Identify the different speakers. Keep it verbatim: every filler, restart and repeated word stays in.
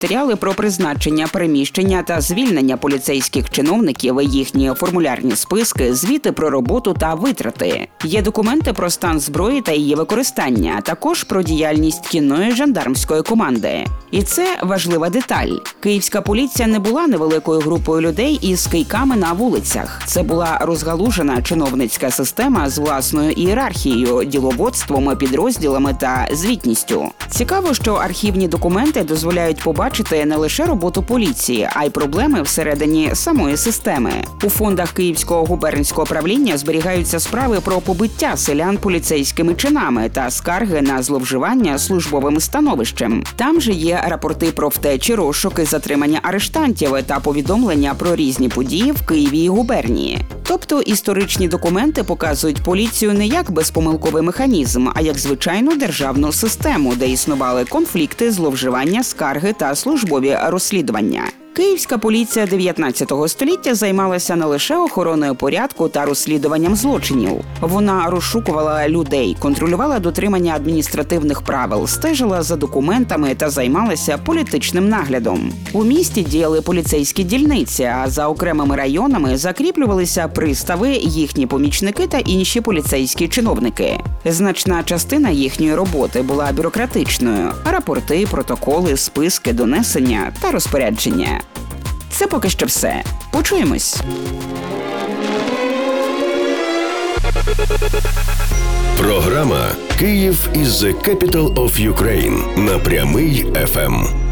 Speaker 1: Матеріали про призначення, переміщення та звільнення поліцейських чиновників, їхні формулярні списки, звіти про роботу та витрати. Є документи про стан зброї та її використання, а також про діяльність кінної жандармської команди. І це важлива деталь. Київська поліція не була невеликою групою людей із кийками на вулицях. Це була розгалужена чиновницька система з власною ієрархією, діловодством, підрозділами та звітністю. Цікаво, що архівні документи дозволяють побачити не лише роботу поліції, а й проблеми всередині самої системи. У фондах Київського губернського правління зберігаються справи про побиття селян поліцейськими чинами та скарги на зловживання службовим становищем. Там же є рапорти про втечі, розшуки, затримання арештантів та повідомлення про різні події в Києві і губернії. Тобто історичні документи показують поліцію не як безпомилковий механізм, а як звичайну державну систему, де існували конфлікти, зловживання, скарги та службові розслідування. Київська поліція дев'ятнадцятого століття займалася не лише охороною порядку та розслідуванням злочинів. Вона розшукувала людей, контролювала дотримання адміністративних правил, стежила за документами та займалася політичним наглядом. У місті діяли поліцейські дільниці, а за окремими районами закріплювалися пристави, їхні помічники та інші поліцейські чиновники. Значна частина їхньої роботи була бюрократичною – рапорти, протоколи, списки, донесення та розпорядження. Це поки що все. Почуємось.
Speaker 2: Програма «Київ is the capital of Ukraine» на Прямий еф ем.